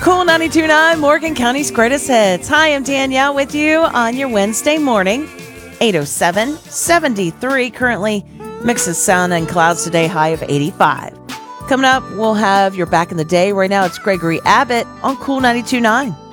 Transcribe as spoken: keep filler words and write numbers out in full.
Cool ninety-two point nine, Morgan County's greatest hits. Hi, I'm Danielle with you on your Wednesday morning. eight oh seven, seventy-three currently. Mix of sun and clouds today, high of eighty-five. Coming up, we'll have your Back in the Day. Right now, it's Gregory Abbott on Cool ninety-two point nine.